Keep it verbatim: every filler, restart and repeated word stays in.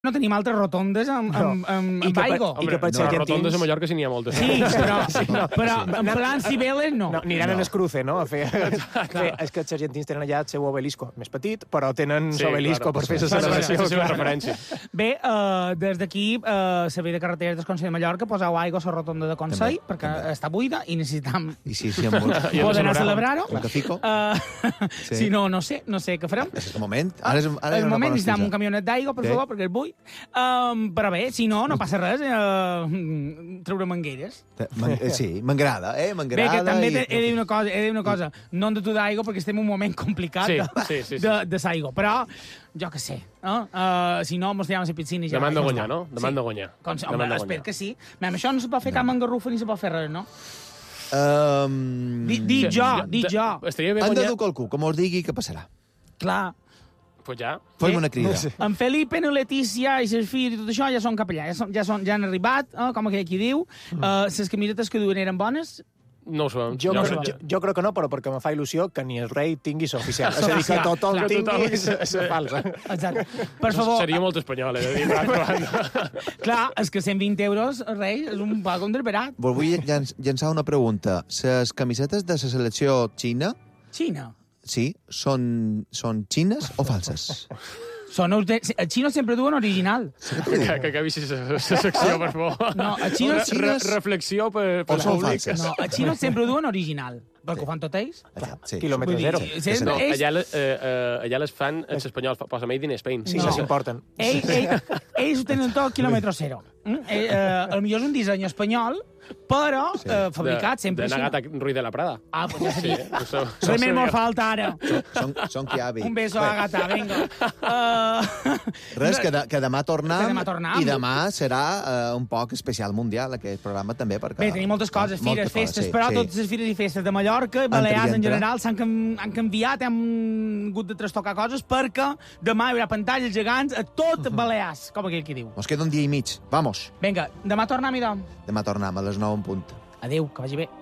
No tenim altres rotondes amb, amb, amb, amb aigua. I que per no, argentins... rotondes a Mallorca sí n'hi ha moltes. Sí, però, Sí, no. però en plans Cibeles no. No, aniran No. en escruce, no? A fer... fer... És que els argentins tenen allà el seu obelisco més petit, però tenen Sí, l'obelisco claro. per fer la Sí, celebració. sí, sí, sí, una referència. Bé, uh, des d'aquí, uh, Servei de Carreteres del Consell de Mallorca, poseu aigua a la rotonda de Consell, També, perquè també. està buida i necessitam I sí, sí, amb un, I hem de poder anar a celebrar-ho. celebrar-ho. un cafico. Uh, Sí. Si no, no sé, no sé què farem. És el moment. Ara és, ara és El una moment bona necessitem excusa. un camionet d'aigua, per Sí. favor, perquè el vull. Um, però bé, si no, no passa res. Uh, treure mangueres. Man, eh, sí, m'agrada, eh? Bé, M'agrada. que també i- he de dir una cosa, he de dir una cosa. No hem de tu d'aigua perquè estem en un moment complicat Sí, de, sí, sí, sí. de, de l'aigua. Però, jo què sé, no? Uh, si no, mos tirem a la piscina i ja... Demanda ja guanyar, està. no? Demanda guanyar. Com, home, Demanda espero guanyar. que sí. Mem, això no se pot fer cap mangarrufa ni se pot fer res, no? Um, Di, di jo, Ja, di de- jo. Estaria bé Han de guanyar... dur qualcú, com us digui què passarà. Clar. Pues ja. Fem Sí. una crida. Sí. En Felipe, en Letícia i les filles i tot això ja són cap allà, ja, són, ja, són, ja han arribat, eh, com aquell qui diu. Uh, les camisetes que duen eren bones? No ho sabem. Jo, ja ho crec, sé. jo, jo crec que no, però perquè me fa il·lusió que ni el rei tingui l'oficial. És a dir, que Clar, tothom clar. tingui Que tothom- la falsa. Exacte. Per favor, Seria molt espanyol, eh? de dir, per altra banda. clar, és que cent vint euros, rei, és un poc underberat. Vos vull llan- llançar una pregunta. Les camisetes de la selecció xina, Xina. sí, són, són xines o falses? Són, aute- els xinos sempre duen original. Que, que acabi la secció, per favor. No, els xinos... Re, re, reflexió per, per O són públic. falses? No, els xinos sempre duen original, perquè ho fan tot ells. Sí. Quilòmetre Vull dir, zero. sí, No, No, ells, allà, le- eh, eh, allà les fan en espanyol, fa- posa Made in Spain. Sí, No. no s'importen. ells, ells, ells ho tenen tot quilòmetre zero. Mm? Eh, eh, el millor és un disseny espanyol, però eh, fabricat sempre de, així. de Nagata Ruiz de la Prada. Ah, pues ja Sí, seria. això, Res més me'l falta ara. Són, són quiavi. Un beso a Agata, venga. Uh, Res, que, de, que demà tornem, Que demà tornem. i demà serà uh, un poc especial mundial, aquest programa també, perquè... Bé, tenim moltes coses, fires, Moltes coses, festes, sí, però sí. totes les fires i festes de Mallorca, Balears en entra. general, s'han cam han canviat, hem hagut de trastocar coses, perquè demà hi haurà pantalles gegants a tot Balears, com aquell qui diu. Mos queda un dia i mig. Vamos. Vinga, demà tornem, idò. Demà tornem a les nou en punt. Adéu, que vagi bé.